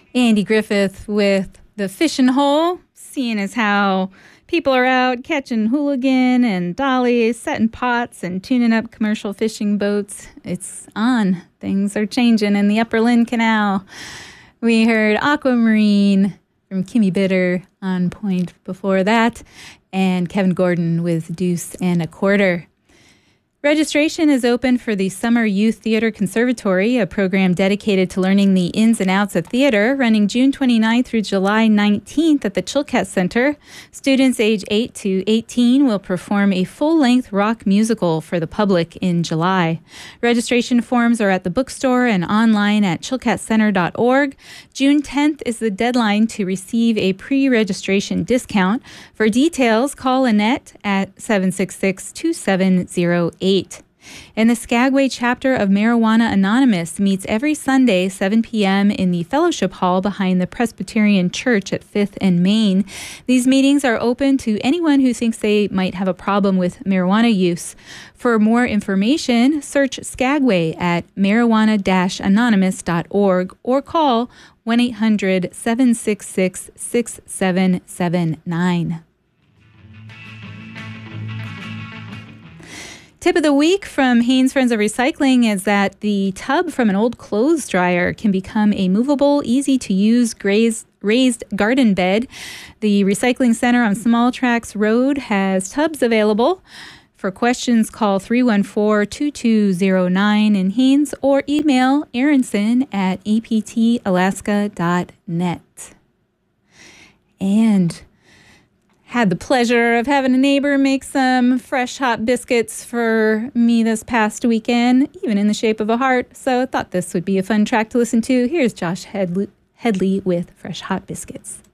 Andy Griffith with the Fishing Hole, seeing as how people are out catching hooligan and dollies, setting pots and tuning up commercial fishing boats. It's on. Things are changing in the Upper Lynn Canal. We heard Aquamarine from Kimmy Bitter on point before that, and Kevin Gordon with Deuce and a Quarter. Registration is open for the Summer Youth Theater Conservatory, a program dedicated to learning the ins and outs of theater, running June 29th through July 19th at the Chilkat Center. Students age 8 to 18 will perform a full-length rock musical for the public in July. Registration forms are at the bookstore and online at chilkatcenter.org. June 10th is the deadline to receive a pre-registration discount. For details, call Annette at 766-2708. And the Skagway chapter of Marijuana Anonymous meets every Sunday, 7 p.m. in the Fellowship Hall behind the Presbyterian Church at 5th and Main. These meetings are open to anyone who thinks they might have a problem with marijuana use. For more information, search Skagway at marijuana-anonymous.org or call 1-800-766-6779. Tip of the week from Hanes Friends of Recycling is that the tub from an old clothes dryer can become a movable, easy-to-use raised garden bed. The Recycling Center on Small Tracks Road has tubs available. For questions, call 314-2209 in Hanes or email aronson@aptalaska.net. And had the pleasure of having a neighbor make some fresh hot biscuits for me this past weekend, even in the shape of a heart. So I thought this would be a fun track to listen to. Here's Josh Headley with Fresh Hot Biscuits.